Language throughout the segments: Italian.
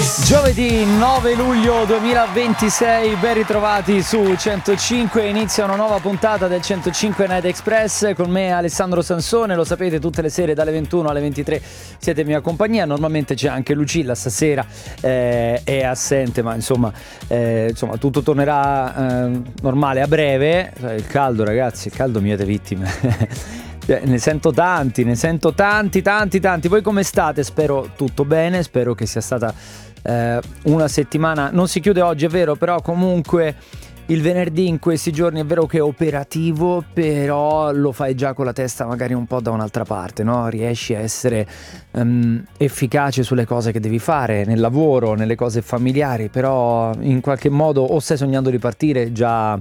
Giovedì 9 luglio 2026, ben ritrovati su 105, inizia una nuova puntata del 105 Night Express con me Alessandro Sansone, lo sapete tutte le sere dalle 21 alle 23 siete in mia compagnia, normalmente c'è anche Lucilla, stasera è assente ma insomma tutto tornerà normale a breve, il caldo ragazzi, il caldo miete vittime. Ne sento tanti, voi come state? Spero tutto bene, spero che sia stata una settimana, non si chiude oggi è vero, però comunque il venerdì in questi giorni è vero che è operativo, però lo fai già con la testa magari un po' da un'altra parte, no? Riesci a essere efficace sulle cose che devi fare, nel lavoro, nelle cose familiari, però in qualche modo o stai sognando di partire già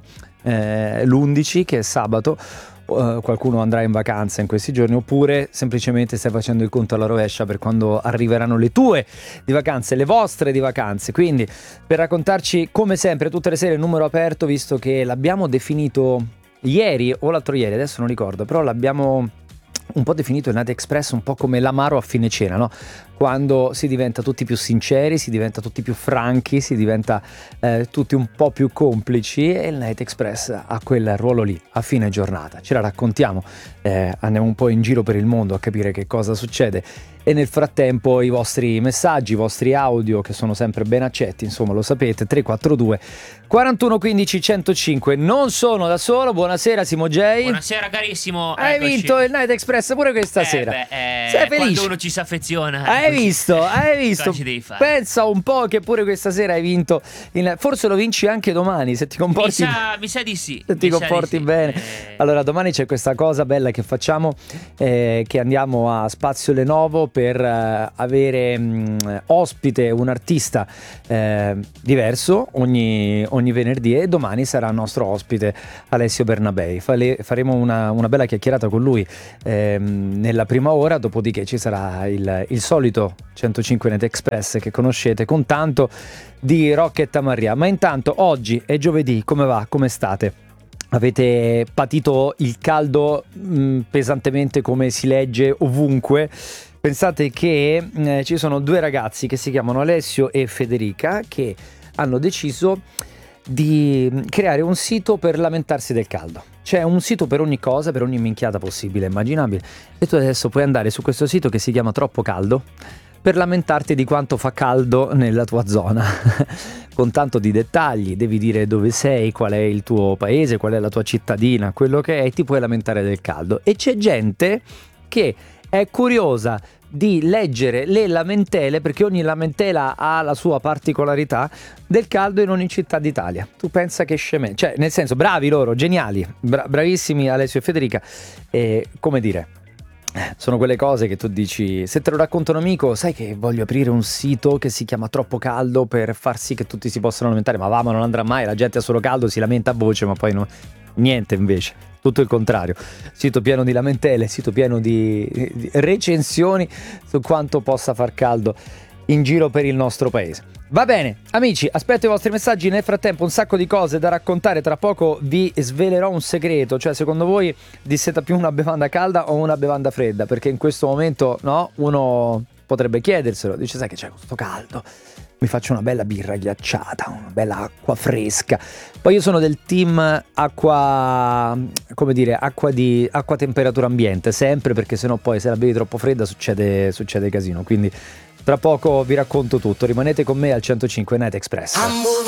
l'11 che è sabato, qualcuno andrà in vacanza in questi giorni, oppure semplicemente stai facendo il conto alla rovescia per quando arriveranno le tue di vacanze, le vostre di vacanze. Quindi per raccontarci come sempre tutte le sere il numero aperto, visto che l'abbiamo definito ieri o l'altro ieri, adesso non ricordo, però l'abbiamo un po' definito il Night Express un po' come l'amaro a fine cena, no? Quando si diventa tutti più sinceri, si diventa tutti più franchi, si diventa tutti un po' più complici, e il Night Express ha quel ruolo lì a fine giornata, ce la raccontiamo, andiamo un po' in giro per il mondo a capire che cosa succede, e nel frattempo i vostri messaggi, i vostri audio che sono sempre ben accetti, insomma lo sapete, 342 41 15 105. Non sono da solo, buonasera Simo J. Buonasera carissimo. Hai vinto il Night Express pure questa sera. Sei felice? Quando uno ci si affeziona. Hai visto? Cosa ci devi fare? Pensa un po' che pure questa sera hai vinto. Forse lo vinci anche domani se ti comporti. Mi sa di sì. Se ti comporti bene. Allora domani c'è questa cosa bella che facciamo, che andiamo a Spazio Lenovo per avere ospite un artista diverso ogni venerdì, e domani sarà il nostro ospite Alessio Bernabei. Faremo una bella chiacchierata con lui nella prima ora, dopodiché ci sarà il solito 105 Net Express che conoscete, con tanto di rock e tamarria. Ma intanto oggi è giovedì, come va? Come state? Avete patito il caldo pesantemente, come si legge ovunque? Pensate che ci sono due ragazzi che si chiamano Alessio e Federica che hanno deciso di creare un sito per lamentarsi del caldo. C'è un sito per ogni cosa, per ogni minchiata possibile, immaginabile, e tu adesso puoi andare su questo sito che si chiama Troppo Caldo per lamentarti di quanto fa caldo nella tua zona. Con tanto di dettagli, devi dire dove sei, qual è il tuo paese, qual è la tua cittadina, quello che è, e ti puoi lamentare del caldo. E c'è gente che è curiosa di leggere le lamentele, perché ogni lamentela ha la sua particolarità, del caldo in ogni città d'Italia. Tu pensa che sceme, cioè nel senso, bravi loro, geniali, bravissimi Alessio e Federica, e come dire, sono quelle cose che tu dici, se te lo racconta un amico, sai che voglio aprire un sito che si chiama Troppo Caldo per far sì che tutti si possano lamentare, ma va, ma non andrà mai, la gente ha solo caldo, si lamenta a voce, ma poi no, niente invece. Tutto il contrario, sito pieno di lamentele, sito pieno di recensioni su quanto possa far caldo in giro per il nostro paese. Va bene, amici, aspetto i vostri messaggi. Nel frattempo un sacco di cose da raccontare. Tra poco vi svelerò un segreto, cioè secondo voi disseta più una bevanda calda o una bevanda fredda? Perché in questo momento, no, uno potrebbe chiederselo, dice, sai che c'è questo caldo, mi faccio una bella birra ghiacciata, una bella acqua fresca. Poi io sono del team acqua, come dire, acqua temperatura ambiente, sempre, perché sennò poi se la bevi troppo fredda succede casino. Quindi tra poco vi racconto tutto, rimanete con me al 105 Night Express.